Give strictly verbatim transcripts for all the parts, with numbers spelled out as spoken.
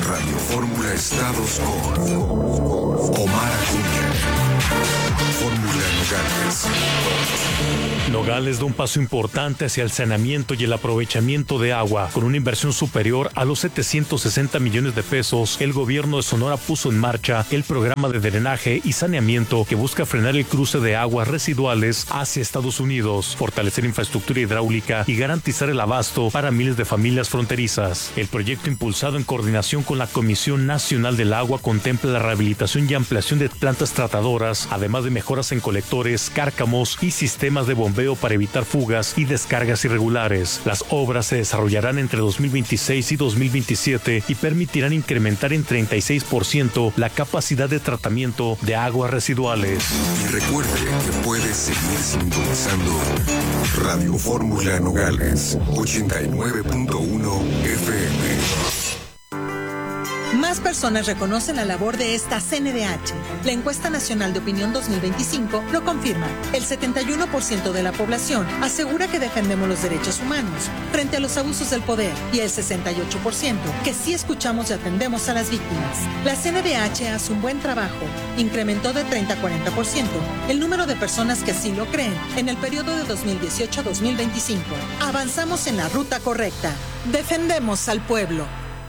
Radio Fórmula Estados con Omar Acuña. Fórmula Nogales. Nogales da un paso importante hacia el saneamiento y el aprovechamiento de agua. Con una inversión superior a los setecientos sesenta millones de pesos, el gobierno de Sonora puso en marcha el programa de drenaje y saneamiento que busca frenar el cruce de aguas residuales hacia Estados Unidos, fortalecer infraestructura hidráulica y garantizar el abasto para miles de familias fronterizas. El proyecto, impulsado en coordinación con la Comisión Nacional del Agua, contempla la rehabilitación y ampliación de plantas tratadoras, además de mejoras en colectores, cárcamos y sistemas de bombeo para evitar fugas y descargas irregulares. Las obras se desarrollarán entre dos mil veintiséis y dos mil veintisiete y permitirán incrementar en treinta y seis por ciento la capacidad de tratamiento de aguas residuales. Y recuerde que puede seguir sintonizando Radio Fórmula Nogales ochenta y nueve punto uno F M. Más personas reconocen la labor de esta C N D H. La encuesta nacional de opinión dos mil veinticinco lo confirma. El setenta y uno por ciento de la población asegura que defendemos los derechos humanos frente a los abusos del poder y el sesenta y ocho por ciento que sí escuchamos y atendemos a las víctimas. La C N D H hace un buen trabajo. Incrementó de treinta a cuarenta por ciento el número de personas que sí lo creen en el periodo de dos mil dieciocho a dos mil veinticinco. Avanzamos en la ruta correcta. Defendemos al pueblo.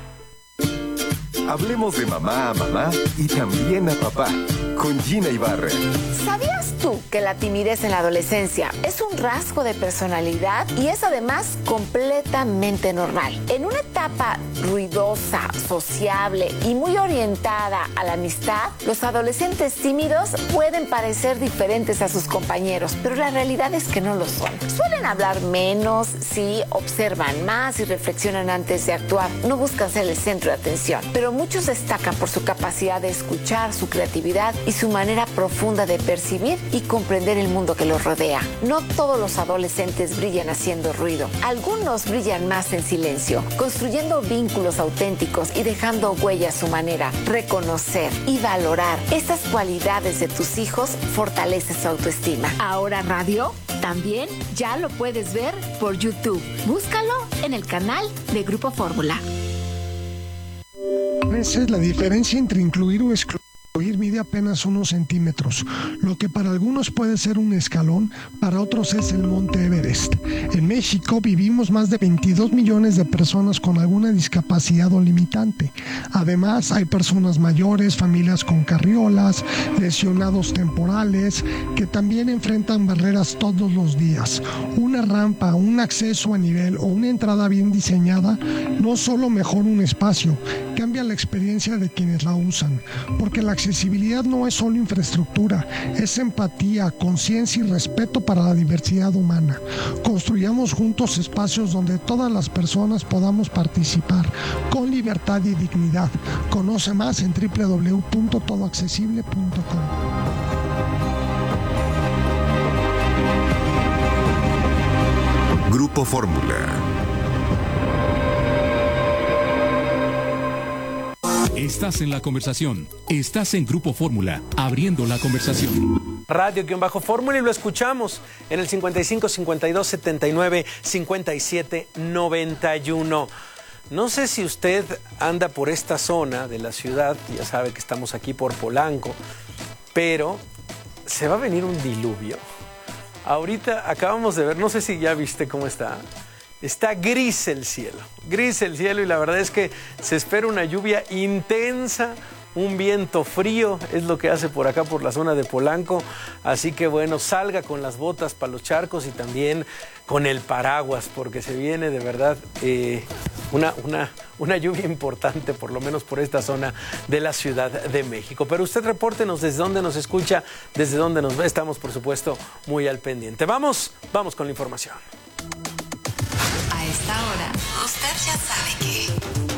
Hablemos de mamá a mamá y también a papá, con Gina Ibarra. ¿Sabías tú que la timidez en la adolescencia es un rasgo de personalidad y es además completamente normal? En una etapa ruidosa, sociable y muy orientada a la amistad, los adolescentes tímidos pueden parecer diferentes a sus compañeros, pero la realidad es que no lo son. Suelen hablar menos, sí, observan más y reflexionan antes de actuar. No buscan ser el centro de atención, pero muchos destacan por su capacidad de escuchar, su creatividad y su manera profunda de percibir y comprender el mundo que los rodea. No todos los adolescentes brillan haciendo ruido. Algunos brillan más en silencio, construyendo vínculos auténticos y dejando huella a su manera. Reconocer y valorar estas cualidades de tus hijos fortalece su autoestima. Ahora radio también ya lo puedes ver por YouTube. Búscalo en el canal de Grupo Fórmula. Esa es la diferencia entre incluir o excluir. Mide apenas unos centímetros, lo que para algunos puede ser un escalón, para otros es el Monte Everest. En México vivimos más de veintidós millones de personas con alguna discapacidad o limitante. Además, hay personas mayores, familias con carriolas, lesionados temporales, que también enfrentan barreras todos los días. Una rampa, un acceso a nivel o una entrada bien diseñada no solo mejora un espacio, cambia la experiencia de quienes la usan, porque la accesibilidad no es solo infraestructura, es empatía, conciencia y respeto para la diversidad humana. Construyamos juntos espacios donde todas las personas podamos participar con libertad y dignidad. Conoce más en doble u doble u doble u punto todo accesible punto com. Grupo Fórmula. Estás en la conversación. Estás en Grupo Fórmula, abriendo la conversación. Radio-Fórmula y lo escuchamos en el cincuenta y cinco, cincuenta y dos, setenta y nueve, cincuenta y siete, noventa y uno. No sé si usted anda por esta zona de la ciudad, ya sabe que estamos aquí por Polanco, pero se va a venir un diluvio. Ahorita acabamos de ver, no sé si ya viste cómo está. Está gris el cielo, gris el cielo y la verdad es que se espera una lluvia intensa, un viento frío, es lo que hace por acá por la zona de Polanco, así que bueno, salga con las botas para los charcos y también con el paraguas, porque se viene de verdad eh, una, una, una lluvia importante, por lo menos por esta zona de la Ciudad de México. Pero usted repórtenos desde dónde nos escucha, desde dónde nos ve, estamos por supuesto muy al pendiente. Vamos, vamos con la información. A esta hora, usted ya sabe que...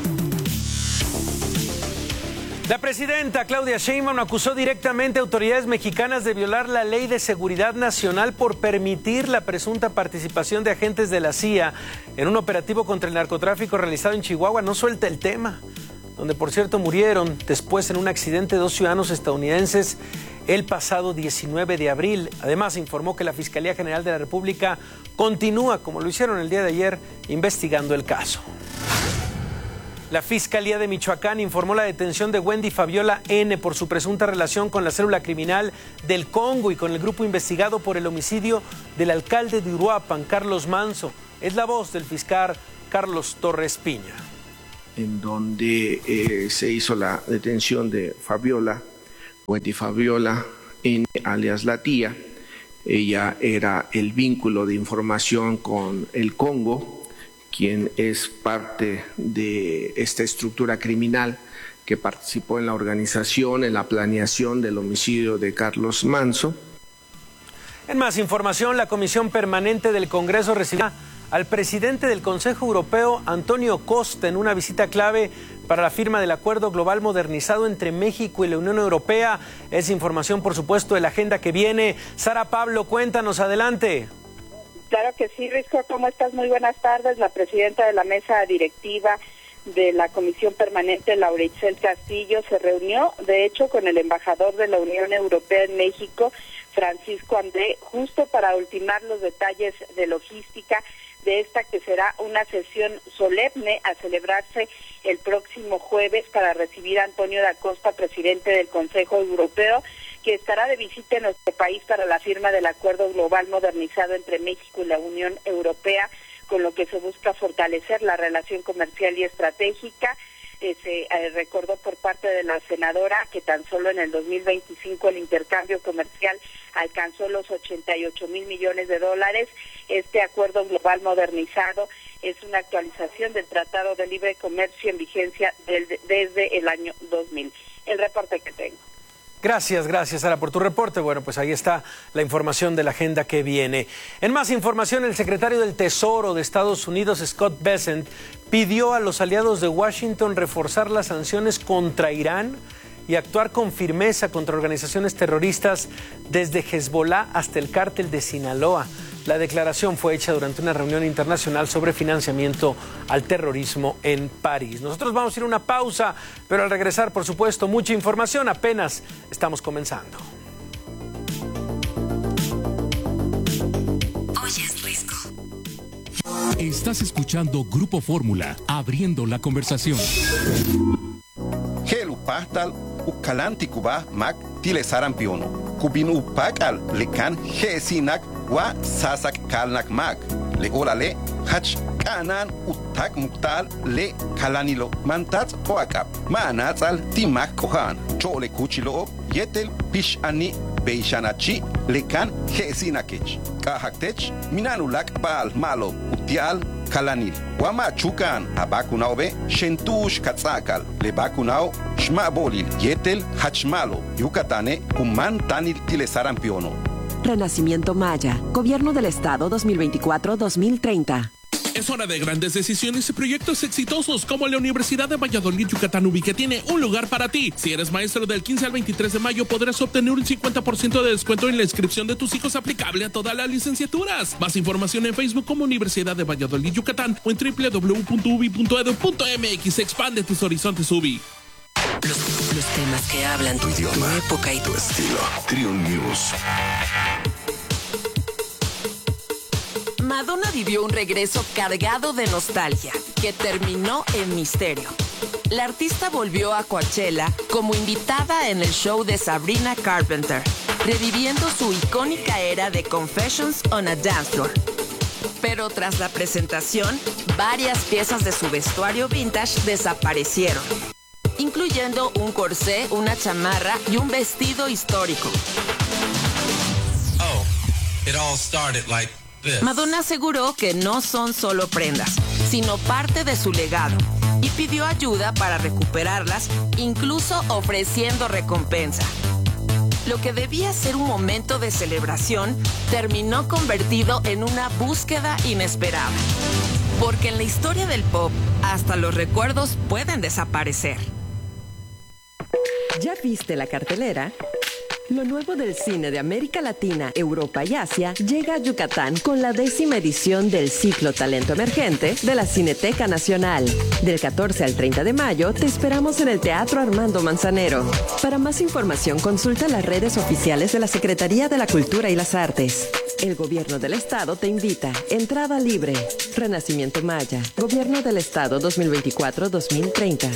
La presidenta Claudia Sheinbaum acusó directamente a autoridades mexicanas de violar la Ley de Seguridad Nacional por permitir la presunta participación de agentes de la C I A en un operativo contra el narcotráfico realizado en Chihuahua. No suelta el tema, donde por cierto murieron después en un accidente dos ciudadanos estadounidenses el pasado diecinueve de abril. Además, informó que la Fiscalía General de la República continúa, como lo hicieron el día de ayer, investigando el caso. La Fiscalía de Michoacán informó la detención de Wendy Fabiola N. por su presunta relación con la célula criminal del Congo y con el grupo investigado por el homicidio del alcalde de Uruapan, Carlos Manso. Es la voz del fiscal Carlos Torres Piña. En donde eh, se hizo la detención de Fabiola, Wendy Fabiola N., alias La Tía. Ella era el vínculo de información con el Congo, quien es parte de esta estructura criminal que participó en la organización, en la planeación del homicidio de Carlos Manso. En más información, la Comisión Permanente del Congreso recibirá al presidente del Consejo Europeo, Antonio Costa, en una visita clave para la firma del Acuerdo Global Modernizado entre México y la Unión Europea. Es información, por supuesto, de la agenda que viene. Sara Pablo, cuéntanos, adelante. Claro que sí, Risco, ¿cómo estás? Muy buenas tardes. La presidenta de la mesa directiva de la Comisión Permanente, Laura Itzel Castillo, se reunió, de hecho, con el embajador de la Unión Europea en México, Francisco André, justo para ultimar los detalles de logística de esta que será una sesión solemne a celebrarse el próximo jueves para recibir a Antonio da Costa, presidente del Consejo Europeo, que estará de visita en nuestro país para la firma del Acuerdo Global Modernizado entre México y la Unión Europea, con lo que se busca fortalecer la relación comercial y estratégica. Eh, se eh, recordó por parte de la senadora que tan solo en el dos mil veinticinco el intercambio comercial alcanzó los ochenta y ocho mil millones de dólares. Este acuerdo global modernizado es una actualización del Tratado de Libre Comercio en vigencia del, desde el año dos mil. El reporte que tengo. Gracias, gracias Sara por tu reporte. Bueno, pues ahí está la información de la agenda que viene. En más información, el secretario del Tesoro de Estados Unidos, Scott Bessent, pidió a los aliados de Washington reforzar las sanciones contra Irán y actuar con firmeza contra organizaciones terroristas desde Hezbollah hasta el cártel de Sinaloa. La declaración fue hecha durante una reunión internacional sobre financiamiento al terrorismo en París. Nosotros vamos a ir a una pausa, pero al regresar, por supuesto, mucha información. Apenas estamos comenzando. Oyes Risco. Estás escuchando Grupo Fórmula, abriendo la conversación. Helu pastal ukalantikubah mak tile sarampiono. Kubin upakal lekan hesinak wa sasak kalnak mak. Le olale hach kanan utak muktal le kalanilo mantats oakap. Manatzal timak kohan. Chole kuchilo yetel pish ani beishanachi lekan hesinakech. Kahaktech minanulak bal malo utial kalanil. Wama chukan abakunaobe shentush katzakal le bakunao shmabolil yetel hachmalo yucatane kuman tanil tile sarampiono. Renacimiento Maya, Gobierno del Estado dos mil veinticuatro a dos mil treinta. Es hora de grandes decisiones y proyectos exitosos como la Universidad de Valladolid Yucatán U B I, que tiene un lugar para ti. Si eres maestro del quince al veintitrés de mayo, podrás obtener un cincuenta por ciento de descuento en la inscripción de tus hijos aplicable a todas las licenciaturas. Más información en Facebook como Universidad de Valladolid Yucatán o en doble u doble u doble u punto u b i punto e d u punto m x. Expande tus horizontes U B I. Los, los temas que hablan tu idioma, tu época y tu estilo. Triun News. Madonna vivió un regreso cargado de nostalgia, que terminó en misterio. La artista volvió a Coachella como invitada en el show de Sabrina Carpenter, reviviendo su icónica era de Confessions on a Dance Floor. Pero tras la presentación, varias piezas de su vestuario vintage desaparecieron, incluyendo un corsé, una chamarra y un vestido histórico. Oh, it all started like this. Madonna aseguró que no son solo prendas, sino parte de su legado, y pidió ayuda para recuperarlas, incluso ofreciendo recompensa. Lo que debía ser un momento de celebración terminó convertido en una búsqueda inesperada. Porque en la historia del pop, hasta los recuerdos pueden desaparecer. ¿Ya viste la cartelera? Lo nuevo del cine de América Latina, Europa y Asia llega a Yucatán con la décima edición del ciclo Talento Emergente de la Cineteca Nacional. Del catorce al treinta de mayo te esperamos en el Teatro Armando Manzanero. Para más información consulta las redes oficiales de la Secretaría de la Cultura y las Artes. El Gobierno del Estado te invita. Entrada libre. Renacimiento Maya. Gobierno del Estado dos mil veinticuatro a dos mil treinta.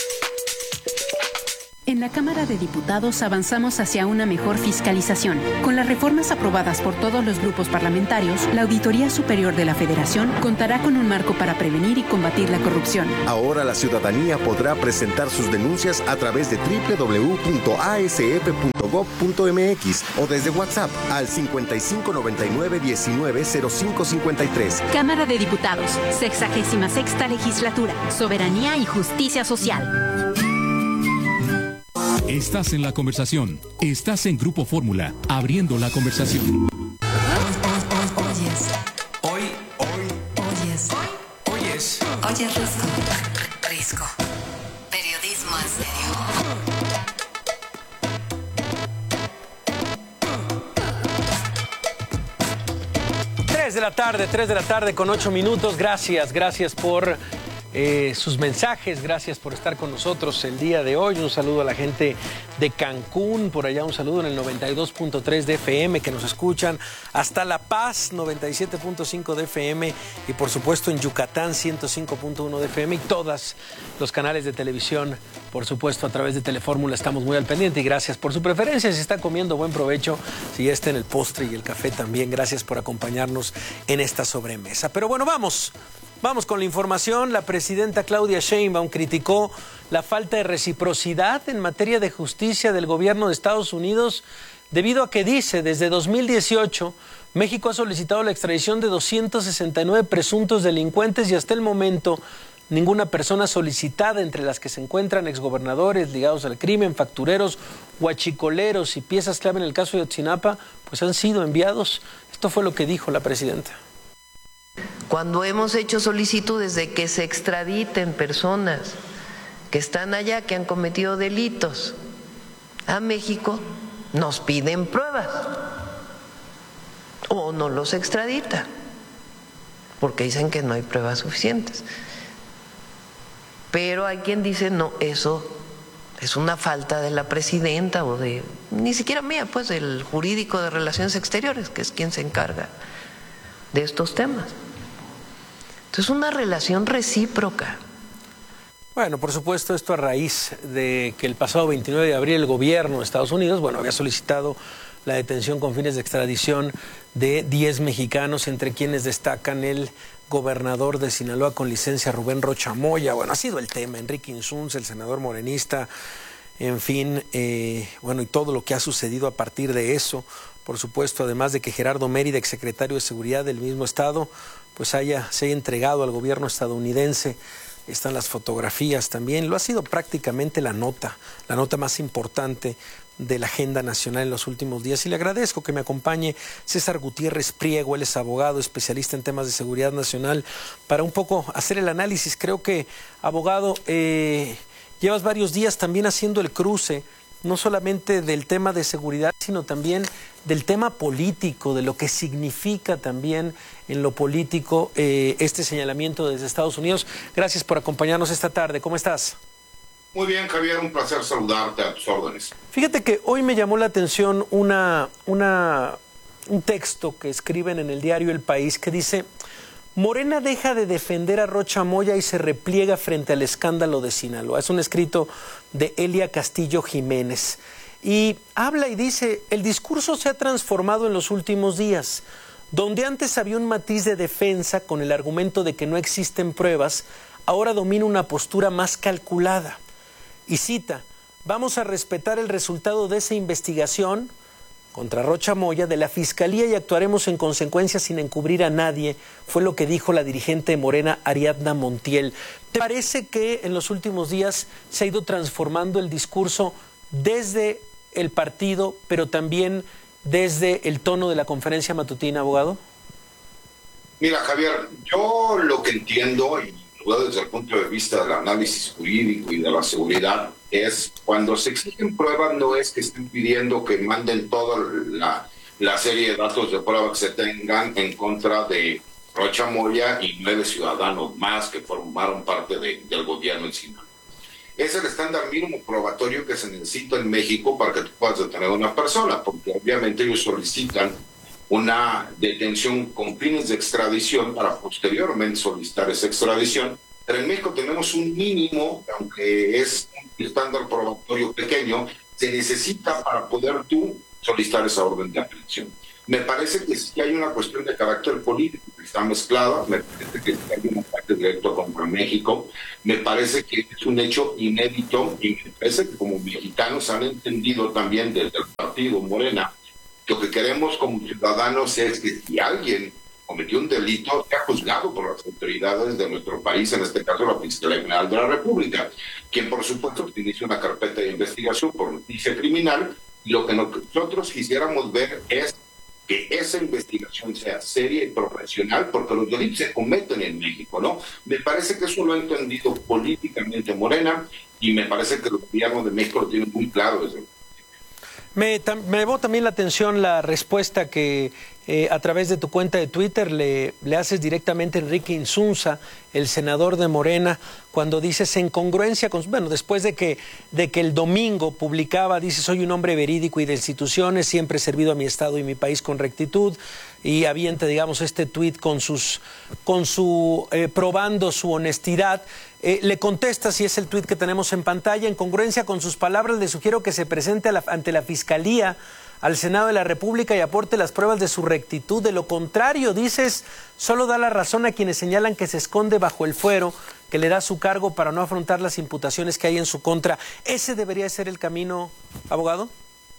En la Cámara de Diputados avanzamos hacia una mejor fiscalización. Con las reformas aprobadas por todos los grupos parlamentarios, la Auditoría Superior de la Federación contará con un marco para prevenir y combatir la corrupción. Ahora la ciudadanía podrá presentar sus denuncias a través de doble u doble u doble u punto a s f punto gob punto m x o desde WhatsApp al cincuenta y cinco noventa y nueve diecinueve cero cinco cincuenta y tres. Cámara de Diputados, sexagésima sexta legislatura, soberanía y justicia social. Estás en la conversación. Estás en Grupo Fórmula, abriendo la conversación. Oyes. Hoy, hoy. Oyes. Oyes. Oyes Risco. Risco. Periodismo en serio. Tres de la tarde, tres de la tarde con ocho minutos. Gracias, gracias por eh, sus mensajes, gracias por estar con nosotros el día de hoy. Un saludo a la gente de Cancún, por allá un saludo en el noventa y dos punto tres de F M que nos escuchan, hasta La Paz noventa y siete punto cinco de F M y por supuesto en Yucatán ciento cinco punto uno de F M y todos los canales de televisión, por supuesto a través de Telefórmula. Estamos muy al pendiente y gracias por su preferencia. Si está comiendo, buen provecho. Si ya está en el postre y el café también, gracias por acompañarnos en esta sobremesa. Pero bueno, vamos. Vamos con la información. La presidenta Claudia Sheinbaum criticó la falta de reciprocidad en materia de justicia del gobierno de Estados Unidos debido a que dice, desde dos mil dieciocho, México ha solicitado la extradición de doscientos sesenta y nueve presuntos delincuentes y hasta el momento ninguna persona solicitada, entre las que se encuentran exgobernadores ligados al crimen, factureros, huachicoleros y piezas clave en el caso de Ayotzinapa, pues han sido enviados. Esto fue lo que dijo la presidenta. Cuando hemos hecho solicitudes de que se extraditen personas que están allá, que han cometido delitos a México, nos piden pruebas o no los extraditan porque dicen que no hay pruebas suficientes. Pero hay quien dice, no, eso es una falta de la presidenta o de, ni siquiera mía, pues del jurídico de Relaciones Exteriores, que es quien se encarga de estos temas. Es una relación recíproca. Bueno, por supuesto, esto a raíz de que el pasado veintinueve de abril el gobierno de Estados Unidos, bueno, había solicitado la detención con fines de extradición de diez mexicanos, entre quienes destacan el gobernador de Sinaloa con licencia, Rubén Rocha Moya. Bueno, ha sido el tema, Enrique Insunz, el senador morenista, en fin, eh, bueno, y todo lo que ha sucedido a partir de eso. Por supuesto, además de que Gerardo Mérida, exsecretario de Seguridad del mismo estado, pues haya, se haya entregado al gobierno estadounidense. Están las fotografías también. Lo ha sido prácticamente la nota, la nota más importante de la agenda nacional en los últimos días. Y le agradezco que me acompañe César Gutiérrez Priego. Él es abogado, especialista en temas de seguridad nacional, para un poco hacer el análisis. Creo que, abogado, eh, llevas varios días también haciendo el cruce, no solamente del tema de seguridad, sino también del tema político, de lo que significa también en lo político eh, este señalamiento desde Estados Unidos. Gracias por acompañarnos esta tarde. ¿Cómo estás? Muy bien, Javier, un placer saludarte, a tus órdenes. Fíjate que hoy me llamó la atención una, una, un texto que escriben en el diario El País que dice: Morena deja de defender a Rocha Moya y se repliega frente al escándalo de Sinaloa. Es un escrito de Elia Castillo Jiménez. Y habla y dice, el discurso se ha transformado en los últimos días. Donde antes había un matiz de defensa con el argumento de que no existen pruebas, ahora domina una postura más calculada. Y cita, vamos a respetar el resultado de esa investigación contra Rocha Moya de la Fiscalía y actuaremos en consecuencia sin encubrir a nadie, fue lo que dijo la dirigente de Morena, Ariadna Montiel. ¿Te parece que en los últimos días se ha ido transformando el discurso desde el partido, pero también desde el tono de la conferencia matutina, abogado? Mira, Javier, yo lo que entiendo, y lo veo desde el punto de vista del análisis jurídico y de la seguridad, es cuando se exigen pruebas, no es que estén pidiendo que manden toda la, la serie de datos de prueba que se tengan en contra de Rocha Moya y nueve ciudadanos más que formaron parte de, del gobierno en Sinaloa. Es el estándar mínimo probatorio que se necesita en México para que tú puedas detener a una persona, porque obviamente ellos solicitan una detención con fines de extradición para posteriormente solicitar esa extradición. Pero en México tenemos un mínimo, aunque es un estándar probatorio pequeño, se necesita para poder tú solicitar esa orden de aprehensión. Me parece que sí hay una cuestión de carácter político que está mezclada, me parece que hay un ataque directo contra México, me parece que es un hecho inédito y me parece que como mexicanos han entendido también desde el partido Morena que lo que queremos como ciudadanos es que si alguien cometió un delito sea juzgado por las autoridades de nuestro país, en este caso la Fiscalía General de la República, quien por supuesto inicia una carpeta de investigación por noticia criminal, y lo que nosotros quisiéramos ver es que esa investigación sea seria y profesional, porque los delitos se cometen en México, ¿no? Me parece que eso lo ha entendido políticamente Morena, y me parece que el gobierno de México lo tiene muy claro desde el Me, me llamó también la atención la respuesta que eh, a través de tu cuenta de Twitter le, le haces directamente a Enrique Insunza, el senador de Morena, cuando dices en congruencia con, bueno, después de que, de que el domingo publicaba, dice, soy un hombre verídico y de instituciones, siempre he servido a mi estado y mi país con rectitud, y avienta, digamos, este tuit con sus, con su, eh, probando su honestidad. Eh, le contesta, si es el tuit que tenemos en pantalla, en congruencia con sus palabras, le sugiero que se presente a la, ante la Fiscalía, al Senado de la República y aporte las pruebas de su rectitud. De lo contrario, dices, solo da la razón a quienes señalan que se esconde bajo el fuero que le da su cargo para no afrontar las imputaciones que hay en su contra. ¿Ese debería ser el camino, abogado?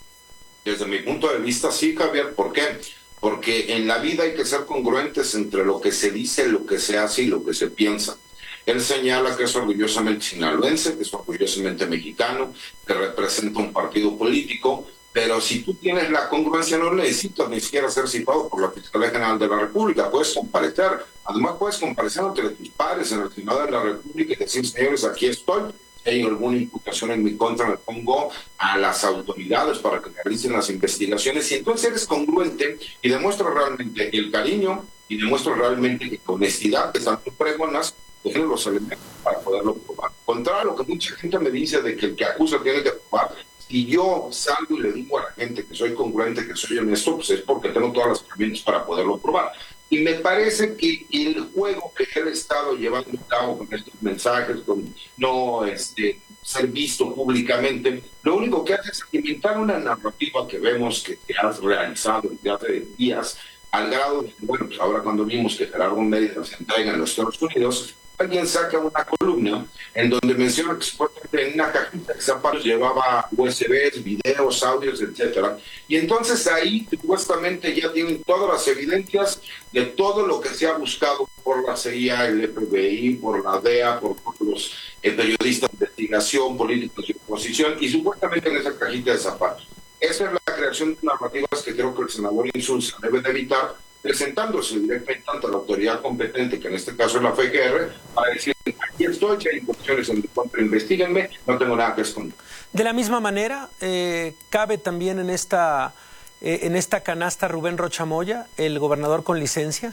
Desde mi punto de vista, sí, Javier. ¿Por qué? Porque en la vida hay que ser congruentes entre lo que se dice, lo que se hace y lo que se piensa. Él señala que es orgullosamente sinaloense, que es orgullosamente mexicano, que representa un partido político, pero si tú tienes la congruencia no necesitas ni siquiera ser citado por la Fiscalía General de la República, puedes comparecer, además puedes comparecer entre tus pares en el Senado de la República y decir, señores, aquí estoy, si hay alguna imputación en mi contra, me pongo a las autoridades para que realicen las investigaciones, y entonces eres congruente y demuestras realmente el cariño y demuestras realmente que con honestidad que tanto pregonas, tienen los elementos para poderlo probar. Contra lo que mucha gente me dice de que el que acusa tiene que probar, si yo salgo y le digo a la gente que soy congruente, que soy honesto, pues es porque tengo todas las herramientas para poderlo probar. Y me parece que el juego que él ha estado llevando a cabo con estos mensajes, con no este, ser visto públicamente, lo único que hace es alimentar una narrativa que vemos que te has realizado desde hace días, al grado de que, bueno, pues ahora cuando vimos que Gerardo Mérida se entrega en los Estados Unidos, alguien saca una columna en donde menciona que supuestamente en una cajita de zapatos llevaba U S Bs, videos, audios, etcétera. Y entonces ahí supuestamente ya tienen todas las evidencias de todo lo que se ha buscado por la C I A, el F B I, por la D E A, por, por los eh, periodistas de investigación, políticos de oposición, y supuestamente en esa cajita de zapatos. Esa es la creación de narrativas que creo que el senador Insulza debe de evitar, presentándose directamente ante la autoridad competente, que en este caso es la F G R, para decir, aquí estoy, si hay imputaciones en mi contra, investíguenme, no tengo nada que esconder. De la misma manera, eh, cabe también en esta, eh, en esta canasta Rubén Rocha Moya, el gobernador con licencia.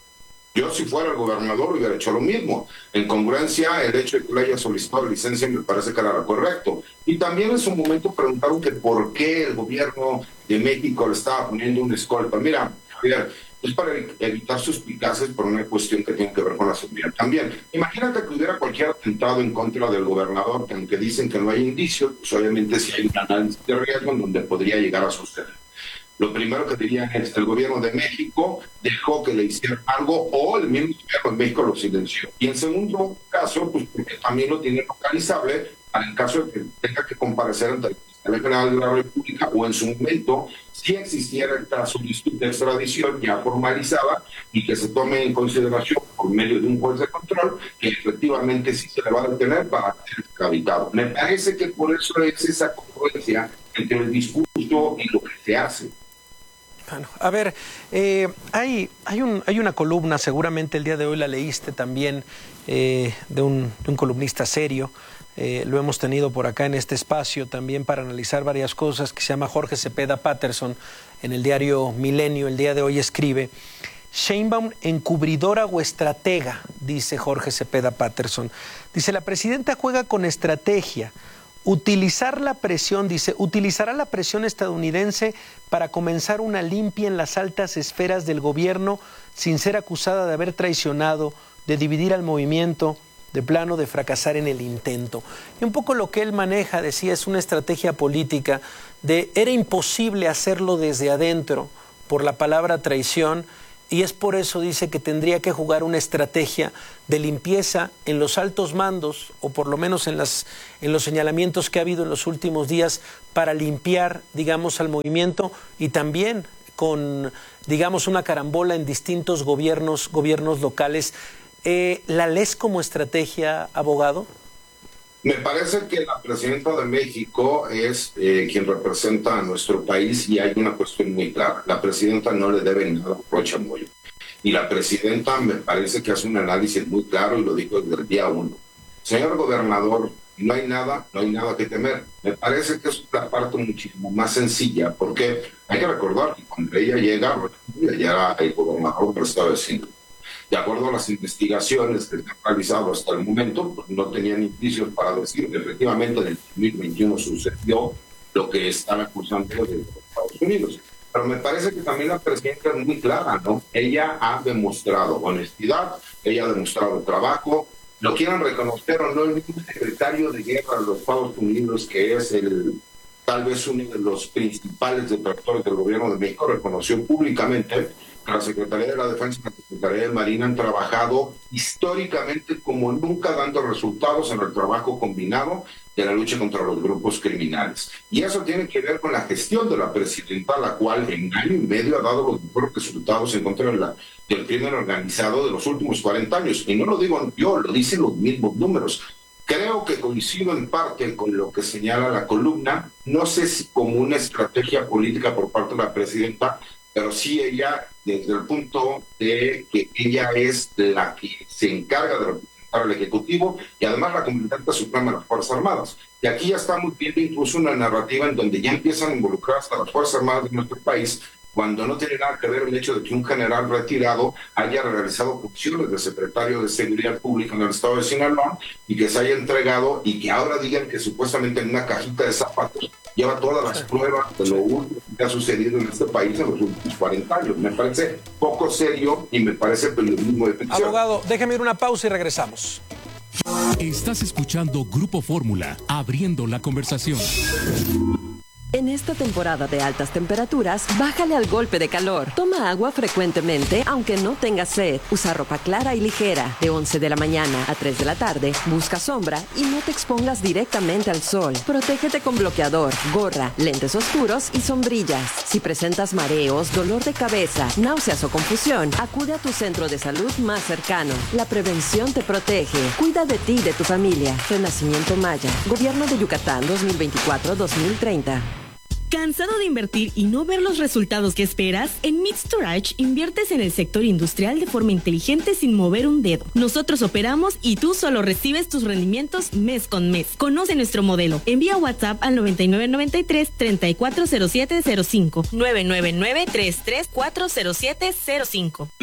Yo, si fuera el gobernador, hubiera hecho lo mismo. En congruencia, el hecho de que le haya solicitado licencia me parece que era correcto. Y también en su momento preguntaron que por qué el gobierno de México le estaba poniendo una escolta. Mira, Javier, es para evitar suspicacias por una cuestión que tiene que ver con la seguridad también. Imagínate que hubiera cualquier atentado en contra del gobernador, que aunque dicen que no hay indicios, pues obviamente sí hay un análisis de riesgo en donde podría llegar a suceder. Lo primero que dirían es el gobierno de México dejó que le hicieran algo o el mismo gobierno de México lo silenció. Y en segundo caso, pues porque también lo tiene localizable para el caso de que tenga que comparecer ante el Fiscalía General de la República o en su momento, si existiera esta solicitud de extradición ya formalizada y que se tome en consideración por medio de un juez de control que efectivamente sí se le va a detener para ser extraditado. Me parece que por eso es esa congruencia entre el discurso y lo que se hace. Bueno, a ver, eh, hay, hay, un, hay una columna, seguramente el día de hoy la leíste también, eh, de, un, de un columnista serio, eh, lo hemos tenido por acá en este espacio también para analizar varias cosas, que se llama Jorge Cepeda Patterson, en el diario Milenio, el día de hoy escribe, Sheinbaum encubridora o estratega, dice Jorge Cepeda Patterson. Dice, la presidenta juega con estrategia, utilizar la presión, dice, utilizará la presión estadounidense para comenzar una limpia en las altas esferas del gobierno sin ser acusada de haber traicionado, de dividir al movimiento, de plano de fracasar en el intento. Y un poco lo que él maneja, decía, es una estrategia política de era imposible hacerlo desde adentro por la palabra traición, y es por eso, dice, que tendría que jugar una estrategia de limpieza en los altos mandos, o por lo menos en, las, en los señalamientos que ha habido en los últimos días, para limpiar, digamos, al movimiento, y también con, digamos, una carambola en distintos gobiernos, gobiernos locales. Eh, ¿La lees como estrategia, abogado? Me parece que la presidenta de México es eh, quien representa a nuestro país, y hay una cuestión muy clara. La presidenta no le debe nada a Rocha Moya. Y la presidenta me parece que hace un análisis muy claro, y lo dijo desde el día uno. Señor gobernador, no hay nada, no hay nada que temer. Me parece que es una parte muchísimo más sencilla, porque hay que recordar que cuando ella llega, ella era el gobernador del estado de Sinaloa. De acuerdo a las investigaciones que se han realizado hasta el momento, pues no tenían indicios para decir que efectivamente en el dos mil veintiuno sucedió lo que están acusando de los Estados Unidos. Pero me parece que también la presidenta es muy clara, ¿no? Ella ha demostrado honestidad, ella ha demostrado trabajo. Lo quieran reconocer o no, el mismo secretario de Guerra de los Estados Unidos, que es el tal vez uno de los principales detractores del gobierno de México, reconoció públicamente que la Secretaría de la Defensa y la Secretaría de Marina han trabajado históricamente como nunca, dando resultados en el trabajo combinado de la lucha contra los grupos criminales. Y eso tiene que ver con la gestión de la presidenta, la cual en año y medio ha dado los mejores resultados en contra de la, del crimen organizado de los últimos cuarenta años. Y no lo digo yo, lo dicen los mismos números. Creo que coincido en parte con lo que señala la columna, no sé si como una estrategia política por parte de la presidenta, pero sí ella, desde el punto de que ella es la que se encarga de representar al Ejecutivo y además la Comandante Suprema de las Fuerzas Armadas. Y aquí ya estamos viendo incluso una narrativa en donde ya empiezan a involucrar hasta las Fuerzas Armadas de nuestro país, cuando no tiene nada que ver el hecho de que un general retirado haya realizado funciones de secretario de Seguridad Pública en el estado de Sinaloa y que se haya entregado, y que ahora digan que supuestamente en una cajita de zapatos lleva todas las pruebas de lo último que ha sucedido en este país en los últimos cuarenta años. Me parece poco serio y me parece periodismo de ficción. Abogado, déjeme ir una pausa y regresamos. Estás escuchando Grupo Fórmula, abriendo la conversación. En esta temporada de altas temperaturas, bájale al golpe de calor. Toma agua frecuentemente, aunque no tengas sed. Usa ropa clara y ligera. De once de la mañana a tres de la tarde, busca sombra y no te expongas directamente al sol. Protégete con bloqueador, gorra, lentes oscuros y sombrillas. Si presentas mareos, dolor de cabeza, náuseas o confusión, acude a tu centro de salud más cercano. La prevención te protege. Cuida de ti y de tu familia. Renacimiento Maya. Gobierno de Yucatán dos mil veinticuatro a dos mil treinta. ¿Cansado de invertir y no ver los resultados que esperas? En Meat Storage inviertes en el sector industrial de forma inteligente sin mover un dedo. Nosotros operamos y tú solo recibes tus rendimientos mes con mes. Conoce nuestro modelo. Envía WhatsApp al noventa y nueve noventa y tres, treinta y cuatro cero siete cero cinco. nueve nueve nueve, treinta y tres cuatro cero siete cero cinco.